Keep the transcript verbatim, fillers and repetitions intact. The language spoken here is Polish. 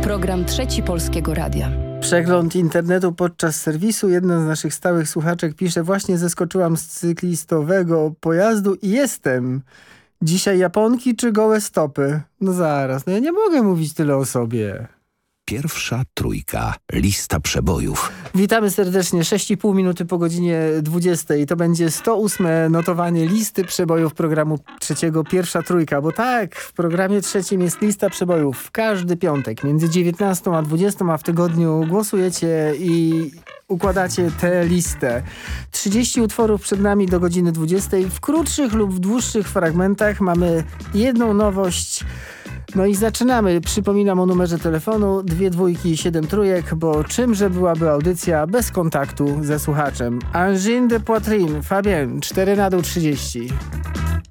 Program Trzeci Polskiego Radia. Przegląd internetu podczas serwisu. Jedna z naszych stałych słuchaczek pisze: właśnie zeskoczyłam z cyklistowego pojazdu i jestem. Dzisiaj Japonki czy gołe stopy? No zaraz, no ja nie mogę mówić tyle o sobie. Pierwsza trójka. Lista przebojów. Witamy serdecznie. sześć i pół minuty po godzinie dwudziestej. To będzie sto ósme notowanie listy przebojów programu trzeciego Pierwsza trójka. Bo tak, w programie trzecim jest lista przebojów. W każdy piątek między dziewiętnastą a dwudziestą, a w tygodniu głosujecie i układacie tę listę. trzydzieści utworów przed nami do godziny dwudziestej. W krótszych lub w dłuższych fragmentach mamy jedną nowość. No i zaczynamy. Przypominam o numerze telefonu dwie dwójki i siedem trójek, bo czymże byłaby audycja bez kontaktu ze słuchaczem. Angine de Poitrine, Fabien, cztery na dół trzydzieści.